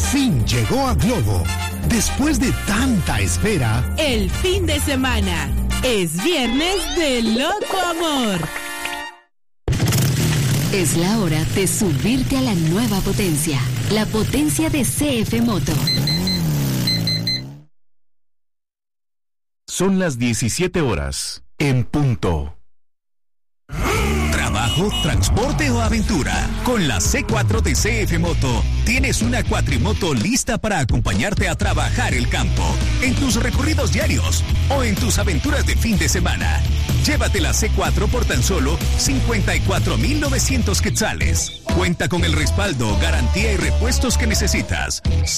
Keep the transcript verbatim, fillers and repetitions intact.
fin llegó a Globo. Después de tanta espera, el fin de semana es viernes de loco amor. Es la hora de subirte a la nueva potencia, la potencia de C F Moto. Son las diecisiete horas, en punto. Trabajo, transporte o aventura. Con la C cuatro de C F Moto, tienes una cuatrimoto lista para acompañarte a trabajar el campo, en tus recorridos diarios o en tus aventuras de fin de semana. Llévate la C cuatro por tan solo cincuenta y cuatro mil novecientos quetzales. Cuenta con el respaldo, garantía y repuestos que necesitas.